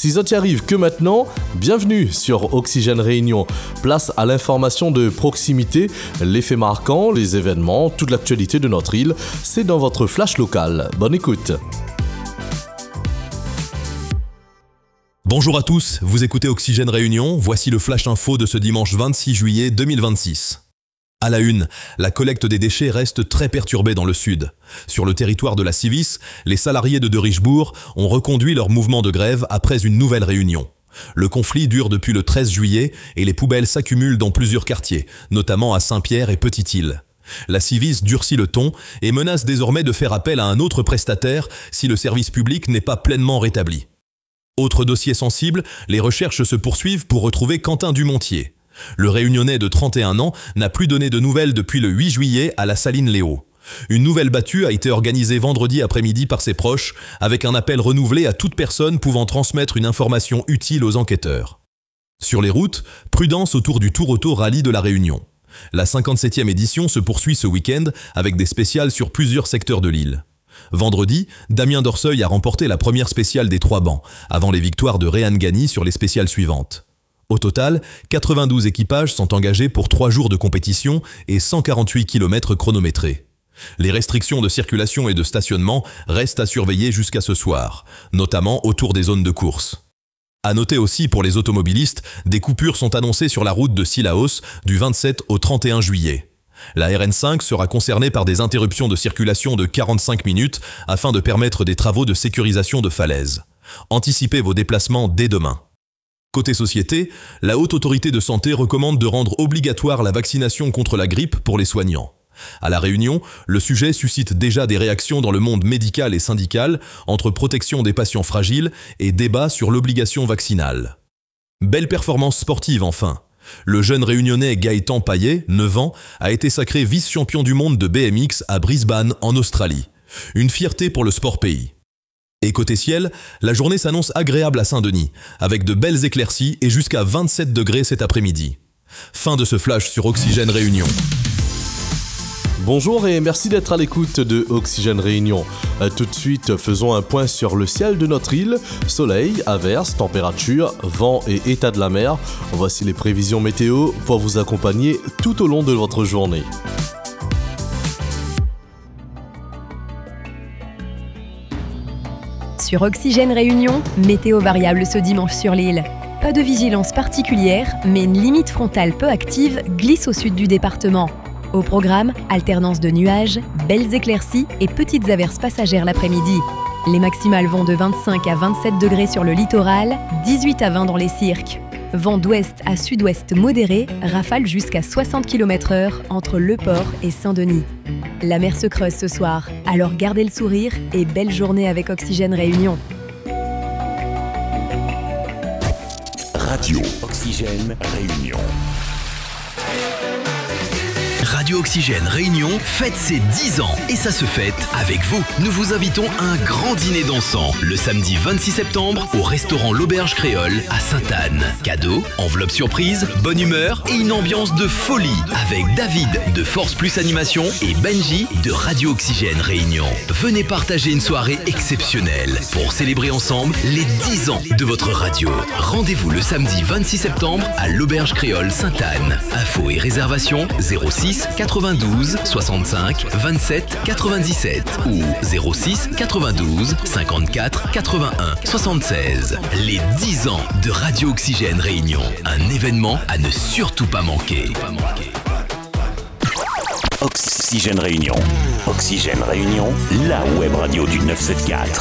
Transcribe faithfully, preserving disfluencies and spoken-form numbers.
Si ça t'y arrive que maintenant, bienvenue sur Oxygène Réunion. Place à l'information de proximité, les faits marquants, les événements, toute l'actualité de notre île, c'est dans votre flash local. Bonne écoute. Bonjour à tous, vous écoutez Oxygène Réunion, voici le flash info de ce dimanche vingt-six juillet deux mille vingt-six. À la une, la collecte des déchets reste très perturbée dans le sud. Sur le territoire de la Civis, les salariés de De Richebourg ont reconduit leur mouvement de grève après une nouvelle réunion. Le conflit dure depuis le treize juillet et les poubelles s'accumulent dans plusieurs quartiers, notamment à Saint-Pierre et Petite-Île. La Civis durcit le ton et menace désormais de faire appel à un autre prestataire si le service public n'est pas pleinement rétabli. Autre dossier sensible, les recherches se poursuivent pour retrouver Quentin Dumontier. Le Réunionnais de trente et un ans n'a plus donné de nouvelles depuis le huit juillet à la Saline Léo. Une nouvelle battue a été organisée vendredi après-midi par ses proches, avec un appel renouvelé à toute personne pouvant transmettre une information utile aux enquêteurs. Sur les routes, prudence autour du Tour Auto Rallye de la Réunion. La cinquante-septième édition se poursuit ce week-end avec des spéciales sur plusieurs secteurs de l'île. Vendredi, Damien Dorseuil a remporté la première spéciale des trois bancs, avant les victoires de Réan Gani sur les spéciales suivantes. Au total, quatre-vingt-douze équipages sont engagés pour trois jours de compétition et cent quarante-huit kilomètres chronométrés. Les restrictions de circulation et de stationnement restent à surveiller jusqu'à ce soir, notamment autour des zones de course. À noter aussi pour les automobilistes, des coupures sont annoncées sur la route de Sillaos du vingt-sept au trente et un juillet. La R N cinq sera concernée par des interruptions de circulation de quarante-cinq minutes afin de permettre des travaux de sécurisation de falaises. Anticipez vos déplacements dès demain. Côté société, la Haute Autorité de Santé recommande de rendre obligatoire la vaccination contre la grippe pour les soignants. À La Réunion, le sujet suscite déjà des réactions dans le monde médical et syndical entre protection des patients fragiles et débat sur l'obligation vaccinale. Belle performance sportive enfin. Le jeune réunionnais Gaëtan Payet, neuf ans, a été sacré vice-champion du monde de B M X à Brisbane en Australie. Une fierté pour le sport pays. Et côté ciel, la journée s'annonce agréable à Saint-Denis, avec de belles éclaircies et jusqu'à vingt-sept degrés cet après-midi. Fin de ce flash sur Oxygène Réunion. Bonjour et merci d'être à l'écoute de Oxygène Réunion. Euh, tout de suite, faisons un point sur le ciel de notre île. Soleil, averses, température, vent et état de la mer. Voici les prévisions météo pour vous accompagner tout au long de votre journée. Sur Oxygène Réunion, météo variable ce dimanche sur l'île. Pas de vigilance particulière, mais une limite frontale peu active glisse au sud du département. Au programme, alternance de nuages, belles éclaircies et petites averses passagères l'après-midi. Les maximales vont de vingt-cinq à vingt-sept degrés sur le littoral, dix-huit à vingt dans les cirques. Vent d'ouest à sud-ouest modéré, rafale jusqu'à soixante kilomètres heure entre Le Port et Saint-Denis. La mer se creuse ce soir, alors gardez le sourire et belle journée avec Oxygène Réunion. Radio Oxygène Réunion. Radio Oxygène Réunion fête ses dix ans et ça se fête avec vous. Nous vous invitons à un grand dîner dansant le samedi vingt-six septembre au restaurant L'Auberge Créole à Sainte-Anne. Cadeaux, enveloppe surprise, bonne humeur et une ambiance de folie avec David de Force Plus Animation et Benji de Radio Oxygène Réunion. Venez partager une soirée exceptionnelle pour célébrer ensemble les dix ans de votre radio. Rendez-vous le samedi vingt-six septembre à L'Auberge Créole Sainte-Anne. Infos et réservations zéro six quatre-vingt-douze soixante-cinq vingt-sept quatre-vingt-dix-sept ou zéro six quatre-vingt-douze cinquante-quatre quatre-vingt-un soixante-seize. Les dix ans de Radio Oxygène Réunion. Un événement à ne surtout pas manquer. Oxygène Réunion. Oxygène Réunion, la web radio du neuf cent soixante-quatorze.